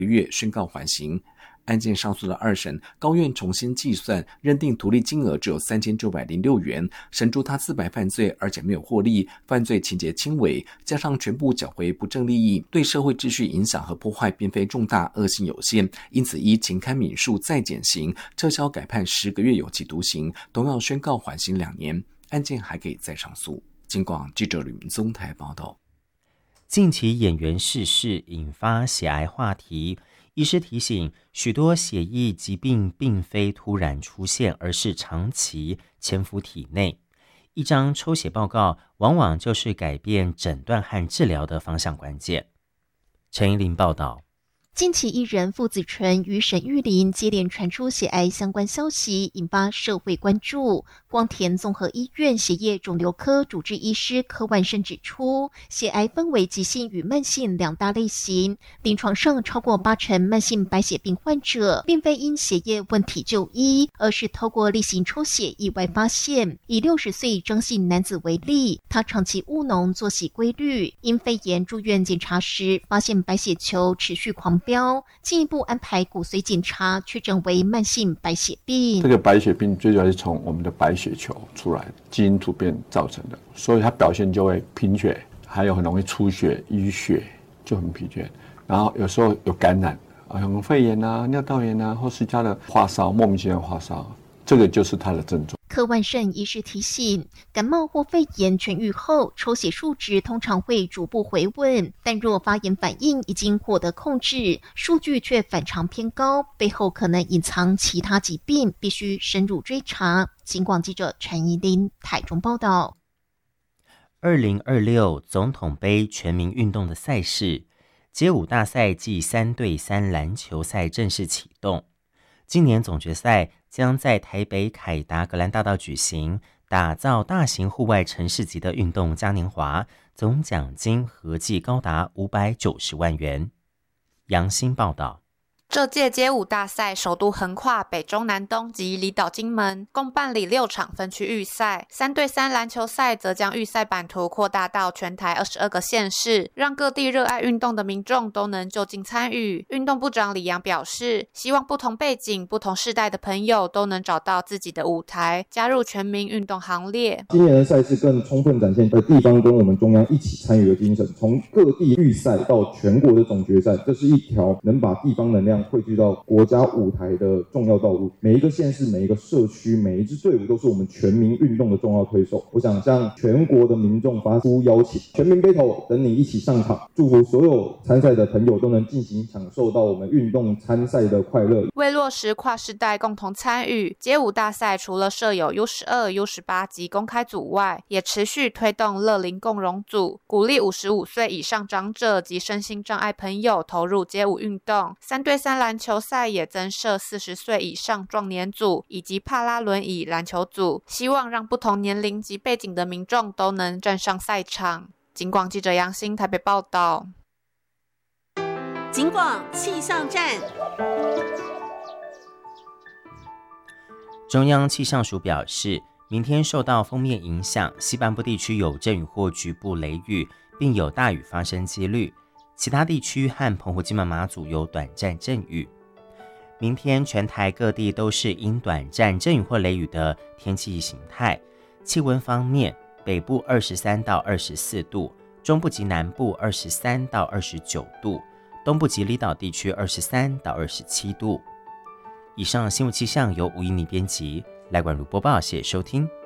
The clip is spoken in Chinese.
月宣告缓刑。案件上诉的二审，高院重新计算，认定图利金额只有3906元，审注他自白犯罪，而且没有获利，犯罪情节轻微，加上全部缴回不正利益，对社会秩序影响和破坏并非重大，恶性有限，因此依情堪悯恕再减刑，撤销改判10个月有期徒刑，同样宣告缓刑2年。案件还可以再上诉。警广记者吕明宗台报道。 近期演员逝世引发血癌话题，医师提醒，许多血液疾病并非突然出现，而是长期潜伏体内。一张抽血报告往往就是改变诊断和治疗的方向关键。陈怡琳报道。 近期艺人傅子纯与沈玉琳接连传出血癌相关消息，引发社会关注。光田综合医院血液肿瘤科主治医师柯万生指出，血癌分为急性与慢性2大类型，临床上超过80%慢性白血病患者并非因血液问题就医，而是透过例行抽血意外发现。以60岁张姓男子为例，他长期务农，作息规律，因肺炎住院检查时发现白血球持续狂飙，进一步安排骨髓检查，确诊为慢性白血病。 这个白血病最主要是从我们的白血球出来，基因突变造成的，所以它表现就会贫血，还有很容易出血、淤血，就很疲倦。然后有时候有感染，像肺炎啊、尿道炎啊，或是其他的发烧，莫名其妙发烧，这个就是它的症状。 柯万胜医师提醒，感冒或肺炎痊愈后，抽血数值通常会逐步回稳，但若发炎反应已经获得控制，数据却反常偏高，背后可能隐藏其他疾病，必须深入追查。警广记者陈怡琳台中报道。 2026总统杯全民运动的赛事，街舞大赛暨3对3篮球赛正式启动。今年总决赛将在台北凯达格兰大道举行，打造大型户外城市级的运动嘉年华，总奖金合计高达590万元。杨欣报道。 这届街舞大赛首度横跨北中南东及离岛金门，共办理6场分区预赛。3对3篮球赛则将预赛版图扩大到全台22个县市，让各地热爱运动的民众都能就近参与。运动部长李洋表示，希望不同背景、不同世代的朋友都能找到自己的舞台，加入全民运动行列。 今年的赛事更充分展现地方跟我们中央一起参与的精神，从各地预赛到全国的总决赛，这是一条能把地方能量汇聚到国家舞台的重要道路。每一个县市、每一个社区、每一支队伍都是我们全民运动的重要推手。我想向全国的民众发出邀请，全民 battle 等你一起上场，祝福所有参赛的朋友都能尽情享受到我们运动参赛的快乐。 为落实跨世代共同参与，街舞大赛除了设有 U12、U18 及公开组外，也持续推动乐龄共融组，鼓励55岁以上长者及身心障碍朋友投入街舞运动。3对3篮球赛也增设40岁以上壮年组以及帕拉轮椅篮球组，希望让不同年龄及背景的民众都能站上赛场。警广记者杨欣台北报道。 警广气象站。 中央气象署表示，明天受到锋面影响，西半部地区有阵雨或局部雷雨，并有大雨发生几率。其他地区和澎湖金门马祖有短暂阵雨。明天全台各地都是因短暂阵雨或雷雨的天气形态。气温方面，北部23到24度，中部及南部23到29度，东部及离岛地区23到27度。以上新闻气象由吴怡妮编辑，赖冠如播报，谢谢收听。